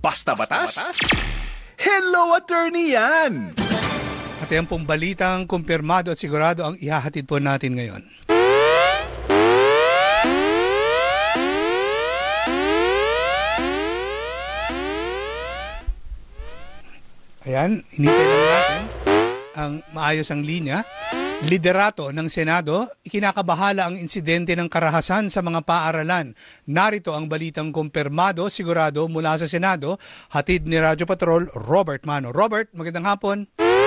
Basta Batas? Hello, attorney yan! At yan pong balitang kumpirmado at sigurado ang ihahatid po natin ngayon. Ayan, hinintay lang natin ang maayos ang linya. Liderato ng Senado, ikinakabahala ang insidente ng karahasan sa mga paaralan. Narito ang balitang kumpirmado, sigurado mula sa Senado, hatid ni Radyo Patrol, Robert Mano. Robert, magandang hapon.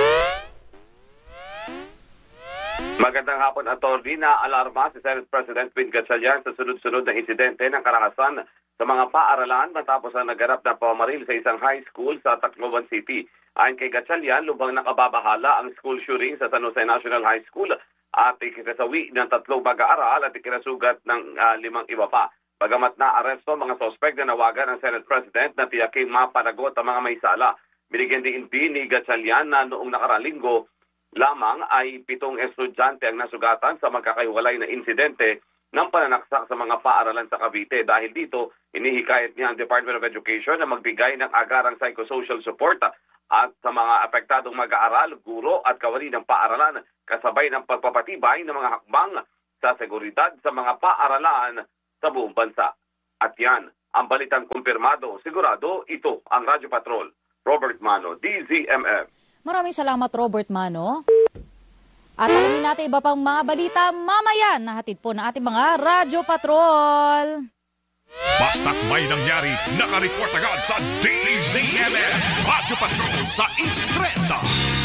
Magandang hapon, Atty. Na-alarma si Senate President Ping Gatchalian sa sunod-sunod na insidente ng karahasan sa mga paaralan matapos ang naganap na pamaril sa isang high school sa Tacloban City. Ayon kay Gatchalian, lubang nakababahala ang school shooting sa San Jose National High School at ikinasawi ng 3 mag-aaral at ikinasugat ng 5 iba pa. Bagamat na-aresto mga sospek na nawagan ng Senate President na tiyaking mapanagot ang mga may sala. Binigyan din ni Gatchalian na noong nakaraang linggo lamang ay 7 estudyante ang nasugatan sa magkakaiwalay na insidente ng pananaksak sa mga paaralan sa Cavite. Dahil dito, inihikayat niya ang Department of Education na magbigay ng agarang psychosocial support at sa mga apektadong mag-aaral, guro at kawani ng paaralan kasabay ng pagpapatibay ng mga hakbang sa seguridad sa mga paaralan sa buong bansa. At yan, ang balitang kumpirmado, sigurado, ito ang Radyo Patrol. Robert Mano, DZMM. Maraming salamat, Robert Mano. At alamin natin iba pang mga balita mamaya na hatid po ng ating mga Radyo Patrol. Basta't may nangyari, nakareport agad sa DZMM. Radyo Patrol sa Istreta.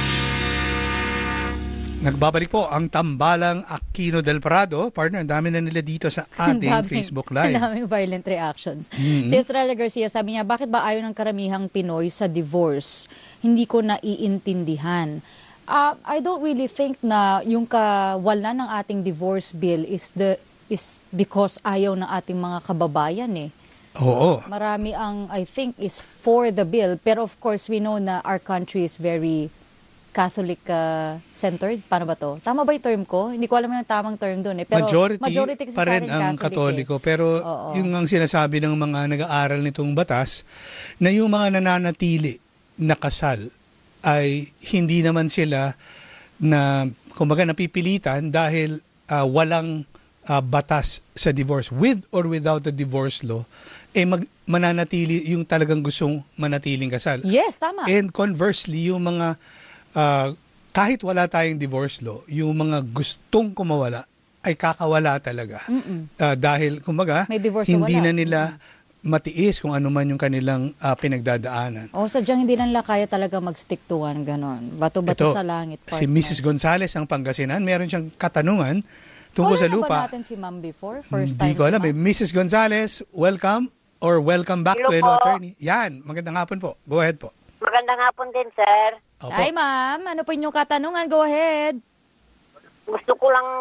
Nagbabalik po ang tambalang Aquino del Prado. Partner, ang dami na nila dito sa ating Facebook Live. Ang daming violent reactions. Si Estrella Garcia, sabi niya, bakit ba ayaw ng karamihang Pinoy sa divorce? Hindi ko naiintindihan. I don't really think na yung kawalan ng ating divorce bill is because ayaw ng ating mga kababayan eh. Oo. Marami ang, I think, is for the bill. Pero of course, we know na our country is very Catholic-centered. Paano ba to? Tama ba yung term ko? Hindi ko alam yung tamang term doon eh. Pero majority kasi pa rin ang Katoliko. Pero yung ang sinasabi ng mga nag-aaral nitong batas, na yung mga nananatili na kasal ay hindi naman sila na, kumbaga, napipilitan dahil walang batas sa divorce. With or without the divorce law, mananatili yung talagang gustong manatiling kasal. Yes, tama. And conversely, yung mga kahit wala tayong divorce law, yung mga gustong kumawala ay kakawala talaga. Dahil, kumbaga, hindi na nila matiis kung ano man yung kanilang pinagdadaanan. Sadyang hindi na nila kaya talaga mag-stick to one, ganon. Bato-bato sa langit. Si Mrs. Gonzales ang Pangasinan, meron siyang katanungan tungkol sa lupa. Wala na ba natin si Ma'am before? First time hindi ko alam. Mrs. Gonzales, welcome or welcome back to Hello Attorney. Yan, magandang hapon po. Go ahead po. Magandang hapon din, sir. Opo. Hi, ma'am. Ano po inyong katanungan? Go ahead. Gusto ko lang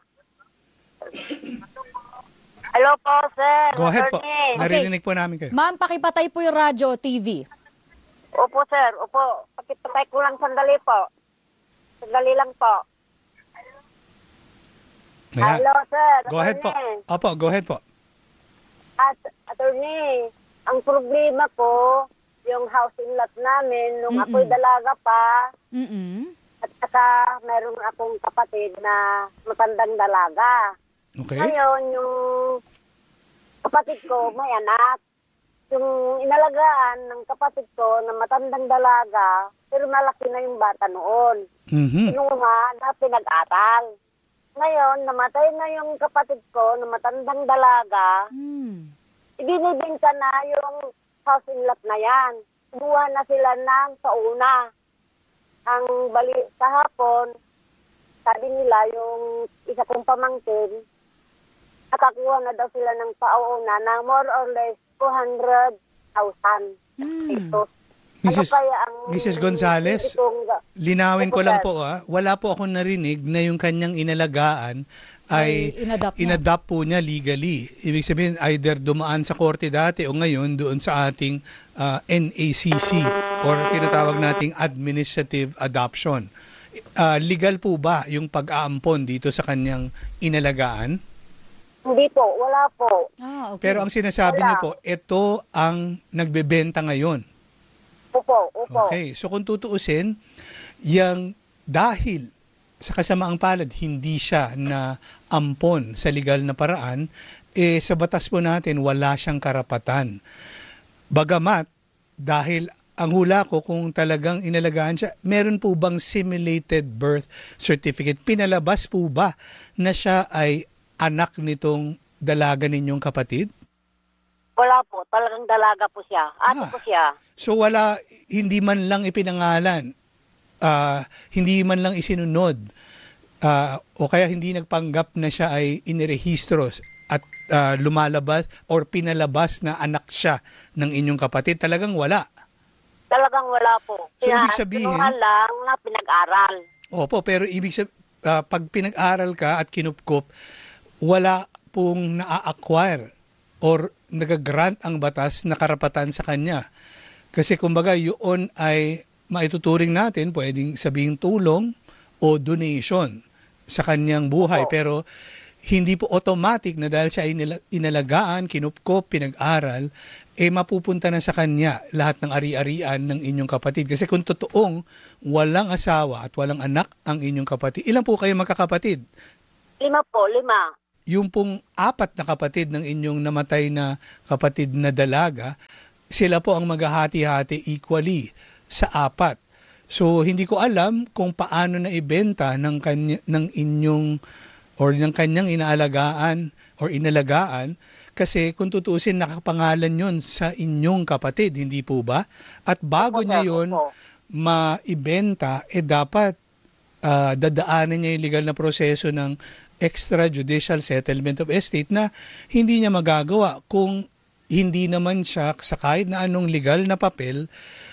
Hello po, sir. Go ahead po. Attorney. Narinig po namin kayo. Ma'am, pakipatay po yung radyo, TV. Opo, sir. Opo. Pakipatay ko lang sandali po. Sandali lang po. Ayan. Hello, sir. Go ahead po. Opo, go ahead po. Attorney, ang problema ko, yung house in lot namin, nung ako'y dalaga pa, at saka meron akong kapatid na matandang dalaga. Okay. Ngayon, yung kapatid ko may anak. Yung inalagaan ng kapatid ko na matandang dalaga, pero malaki na yung bata noon. Kinuha na pinag-aral. Ngayon, namatay na yung kapatid ko na matandang dalaga. Ibinibinta na yung house in lot na yan. Buha na sila ng pauna. Ang bali kahapon, sabi nila yung isa kong pamangkin, nakakuha na daw sila ng pauna na more or less 200,000 pesos. Mrs. Gonzales, linawin ko lang po, wala po akong narinig na yung kanyang inalagaan ay inadapt po niya legally. Ibig sabihin, either dumaan sa korte dati o ngayon doon sa ating NACC or tinatawag nating administrative adoption. Legal po ba yung pag-aampon dito sa kanyang inalagaan? Hindi po, wala po. Okay. Pero ang sinasabi Wala. niyo po, ito ang nagbebenta ngayon. Opo. Okay, so kung tutuusin, yang dahil sa kasamaang palad, hindi siya na ampon sa legal na paraan, sa batas po natin, wala siyang karapatan. Bagamat, dahil ang hula ko kung talagang inalagaan siya, meron po bang simulated birth certificate? Pinalabas po ba na siya ay anak nitong dalaga ninyong kapatid? Wala po, talagang dalaga po siya. Ate po siya. So wala, hindi man lang ipinangalan, hindi man lang isinunod, o kaya hindi nagpanggap na siya ay inirehistro at lumalabas or pinalabas na anak siya ng inyong kapatid. Talagang wala. Talagang wala po. So, ibig sabihin, kinuha lang na pinag-aral. Opo, pero ibig sabihin, pag pinag-aral ka at kinupkup, wala pong na-acquire or nag-grant ang batas na karapatan sa kanya. Kasi kumbaga, yun ay maituturing natin, pwedeng sabing tulong o donation sa kanyang buhay. Opo. Pero hindi po automatic na dahil siya ay inalagaan, kinupkup, pinag-aral, mapupunta na sa kanya lahat ng ari-arian ng inyong kapatid. Kasi kung totoong walang asawa at walang anak ang inyong kapatid, ilan po kayo magkakapatid? 5 po. Yung pong 4 na kapatid ng inyong namatay na kapatid na dalaga, sila po ang maghahati-hati equally sa 4. So hindi ko alam kung paano na ibenta ng inyong or ng kanyang inaalagaan or inalagaan, kasi kung tutuusin, nakapangalan yun sa inyong kapatid, hindi po ba? At bago niya yun maibenta, dapat dadaanan niya yung legal na proseso ng extrajudicial settlement of estate na hindi niya magagawa kung hindi naman siya sa kahit na anong legal na papel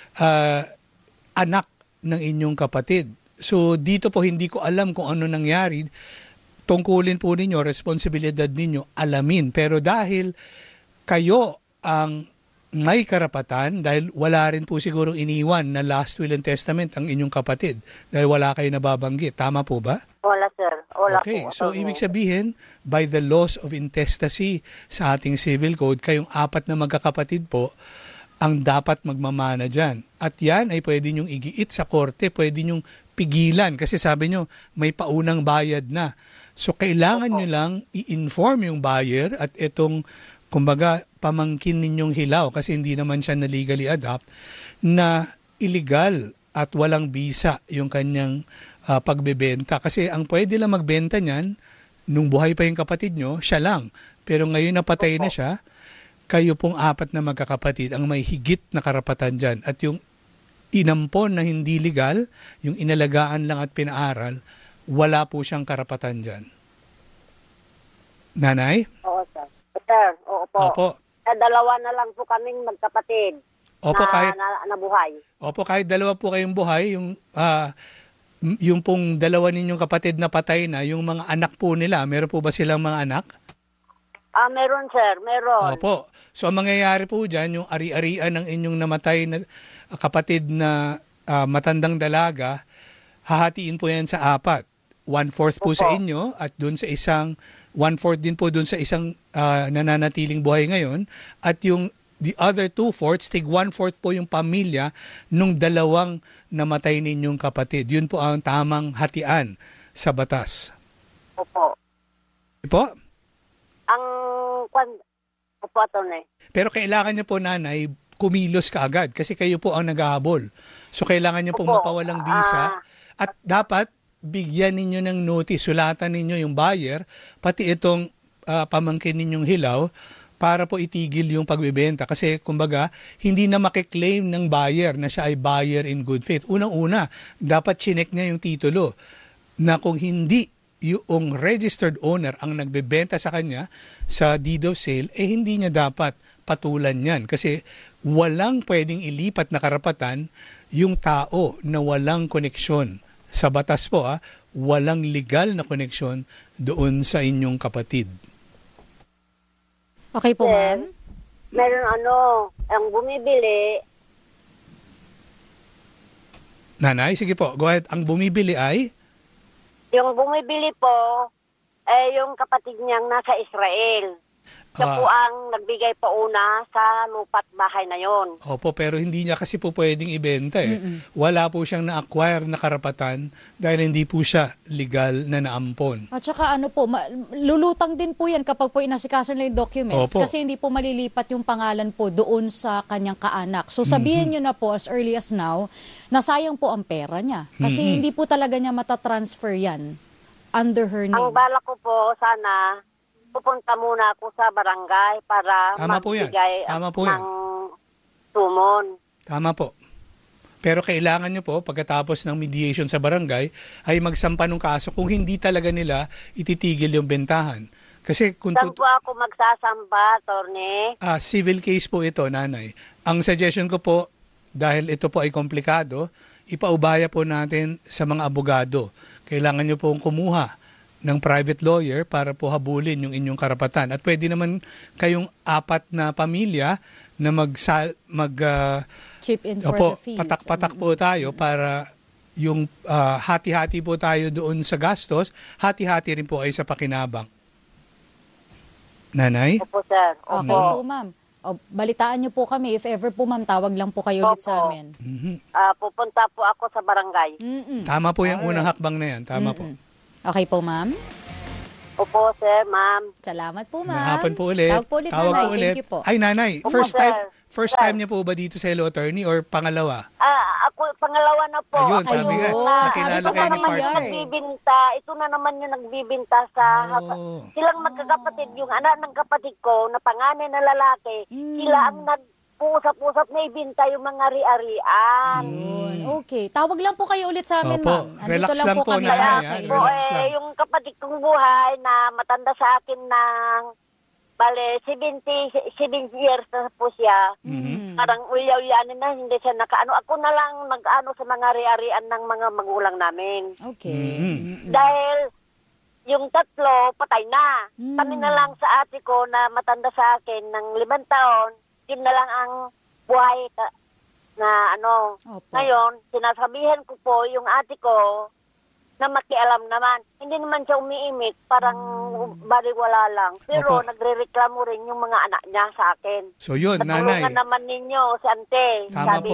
anak ng inyong kapatid. So dito po hindi ko alam kung ano nangyari. Tungkulin po ninyo, responsibilidad ninyo, alamin. Pero dahil kayo ang may karapatan, dahil wala rin po siguro iniwan na last will and testament ang inyong kapatid, dahil wala kayo nababanggit. Tama po ba? Wala, sir. Wala Okay, po. so ibig sabihin, by the laws of intestacy sa ating civil code, kayong 4 na magkakapatid po ang dapat magmamana dyan. At yan ay pwede nyong igiit sa korte, pwede nyong pigilan. Kasi sabi nyo, may paunang bayad na. So, kailangan nyo lang i-inform yung buyer at itong, kumbaga, pamangkin ninyong hilaw kasi hindi naman siya na legally adopt, na illegal at walang visa yung kanyang pagbebenta. Kasi ang pwede lang magbenta niyan, nung buhay pa yung kapatid nyo, siya lang. Pero ngayon napatay na siya, kayo pong 4 na magkakapatid ang may higit na karapatan dyan. At yung inampon na hindi legal, yung inalagaan lang at pinaaral, wala po siyang karapatan dyan. Nanay? Oo, sir. Sir, oo po. Opo. Dalawa na lang po kaming magkapatid Opo, nabuhay. Opo, kahit dalawa po kayong buhay, yung pong dalawa ninyong kapatid na patay na, yung mga anak po nila, meron po ba silang mga anak? Meron, sir. Meron. Opo. So, ang mangyayari po dyan, yung ari-arian ng inyong namatay na kapatid na matandang dalaga, hahatiin po yan sa 4. 1/4 po sa inyo at doon sa isang 1/4 din po doon sa isang nananatiling buhay ngayon, at yung the other 2/4, tig 1/4 po yung pamilya nung dalawang namatay ninyong kapatid. Yun po ang tamang hatian sa batas. Opo. Po? Opo, Atty. Pero kailangan niyo po, nanay, kumilos ka agad kasi kayo po ang naghahabol. So kailangan niyo po mapawalang visa at dapat bigyan ninyo ng notice, sulatan ninyo yung buyer, pati itong pamangkin ninyong hilaw, para po itigil yung pagbebenta. Kasi kumbaga, hindi na makiklaim ng buyer na siya ay buyer in good faith. Unang-una, dapat chinek niya yung titulo na kung hindi yung registered owner ang nagbebenta sa kanya sa deed of sale, hindi niya dapat patulan yan. Kasi walang pwedeng ilipat na karapatan yung tao na walang koneksyon. Sa batas po, walang legal na koneksyon doon sa inyong kapatid. Okay po, ma'am? Meron ang bumibili. Nanay, sige po, go ahead. Ang bumibili ay? Yung bumibili po, yung kapatid niyang nasa Israel. Siya po ang nagbigay pauna sa lupa't bahay na yon. Opo, pero hindi niya kasi po pwedeng ibenta eh. Wala po siyang na-acquire na karapatan dahil hindi po siya legal na naampon. At saka lulutang din po yan kapag po inasikaso na yung documents. Opo. Kasi hindi po malilipat yung pangalan po doon sa kanyang kaanak. So sabihin nyo na po as early as now, nasayang po ang pera niya. Kasi hindi po talaga niya matatransfer yan under her name. Ang bala ko po, sana pupunta muna ako sa barangay para Tama po yan. magbigay Tama po yan. ng sumon. Tama po. Pero kailangan nyo po, pagkatapos ng mediation sa barangay, ay magsampa ng kaso kung hindi talaga nila ititigil yung bentahan. Kasi kung Saan po ako magsasamba, Attorney? civil case po ito, nanay. Ang suggestion ko po, dahil ito po ay komplikado, ipaubaya po natin sa mga abogado. Kailangan nyo pong kumuha ng private lawyer para po habulin yung inyong karapatan. At pwede naman kayong 4 na pamilya na Chip in for the fees. patak-patak po tayo para yung hati-hati po tayo doon sa gastos, hati-hati rin po kayo sa pakinabang. Nanay? Opo, sir. Okay po, ma'am. Balitaan niyo po kami. If ever po, ma'am, tawag lang po kayo ulit sa amin. Pupunta po ako sa barangay. Tama po yung unang hakbang na yan. Tama po. Okay po, ma'am. Opo, sir, ma'am. Salamat po, ma'am. Mahapon po ulit. Tawag po ulit, nanay. Thank you po. Ay, nanay, Opo, first time niyo po ba dito sa Hello Attorney or pangalawa? Ako, pangalawa na po. Ayun, sabi nga, nakilala kayo ni partner. Ito na naman yung nagbibinta sa... Silang magkakapatid, yung anak ng kapatid ko, na panganay na lalaki, sila ang nagpuusap-usap na ibinta yung mga ari-arian. Okay. Tawag lang po kayo ulit sa amin, Opo. ma'am. Relax Andito lang po, kami nanay, para ha? sa inyo. Relax lang. Yung kapatid kong buhay na matanda sa akin ng... Bale, 70 years na po siya. Parang uyaw-yanin na, hindi siya nakaano. Ako na lang nag-ano sa mga ari-arian ng mga magulang namin. Okay. Dahil yung 3, patay na. Kami na lang sa ate ko na matanda sa akin ng 5 taon, yun na lang ang buhay na ano. Opo. Ngayon, sinasabihan ko po yung ate ko na makialam naman. Hindi naman siya umiimik, parang baliwala lang. Pero Opo. nagrereklamo rin yung mga anak niya sa akin. So yun, nanay. Natulungan naman ninyo si ante. Tama Sabi po.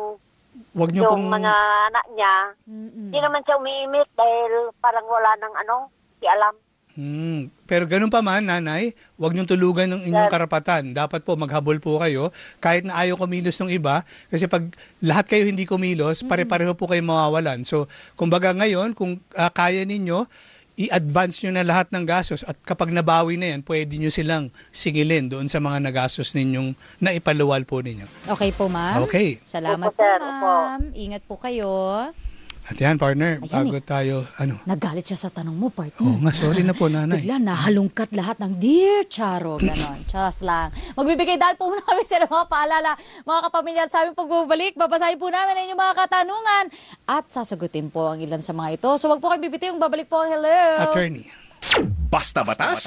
Wag niyo yung pong... mga anak niya. Hindi naman siya umiimik dahil parang wala ng kialam. Pero ganun pa man, nanay, huwag niyong tulugan ng inyong karapatan. Dapat po maghabol po kayo kahit na ayaw kumilos ng iba. Kasi pag lahat kayo hindi kumilos, pare-pareho po kayo mawawalan. So, kumbaga ngayon, kung kaya ninyo, i-advance nyo na lahat ng gastos. At kapag nabawi na yan, pwede nyo silang singilin doon sa mga nagastos ninyong naipaluwal po ninyo. Okay po, ma'am. Okay. Salamat Opo, po, sir. ma'am. Ingat po kayo. At yan, partner, Ayan bago tayo, Nagalit siya sa tanong mo, partner. Oo nga, sorry na po, nanay. Bigla nahalungkat lahat ng Dear Charo, ganon. Charas lang. Magbibigay dahil po namin sa mga paalala, mga kapamilya, at sa aming pagbabalik, babasahin po namin ang inyong mga katanungan at sasagutin po ang ilan sa mga ito. So wag po kayo bibitiw, babalik po ang Hello. Attorney. Basta batas?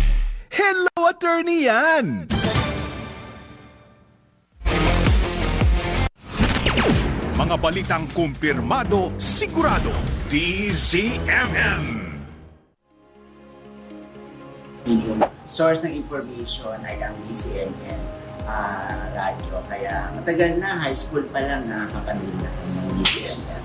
Hello, attorney yan! Mga balitang kumpirmado, sigurado. DZMM. Yung source ng information ay ang DZMM radyo. Kaya matagal na, high school pa lang nakakapanood na ng DZMM.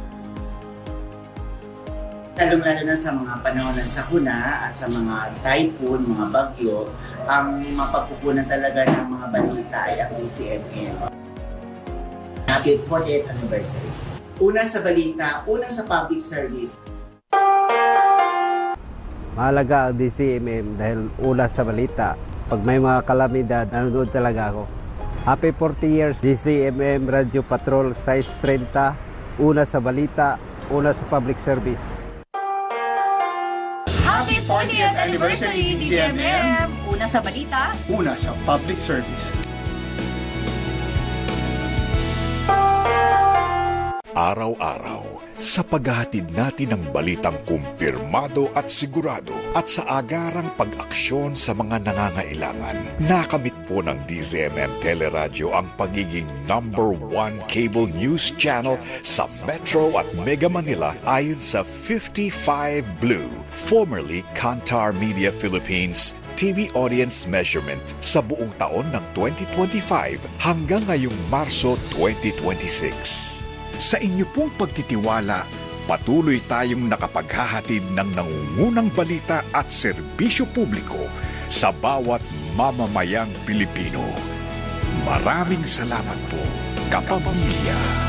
Lalong-lalo na sa mga panahon ng sakuna at sa mga typhoon, mga bagyo, ang mapagkukunan talaga ng mga balita ay ang DZMM. Happy 48th anniversary. Una sa balita, una sa public service. Mahalaga ang DZMM dahil una sa balita. Pag may mga kalamidad, nanonood talaga ako. Happy 40 years DZMM Radio Patrol Size 30. Una sa balita, una sa public service. Happy 40th anniversary DZMM! Una sa balita, Una sa public service. Araw-araw, sa paghahatid natin ng balitang kumpirmado at sigurado at sa agarang pag-aksyon sa mga nangangailangan, nakamit po ng DZMM Teleradyo ang pagiging #1 cable news channel sa Metro at Mega Manila ayon sa 55 Blue, formerly Kantar Media Philippines TV audience measurement sa buong taon ng 2025 hanggang ngayong Marso 2026. Sa inyo pong pagtitiwala, patuloy tayong nakapaghahatid ng nangungunang balita at serbisyo publiko sa bawat mamamayang Pilipino. Maraming salamat po, kapamilya.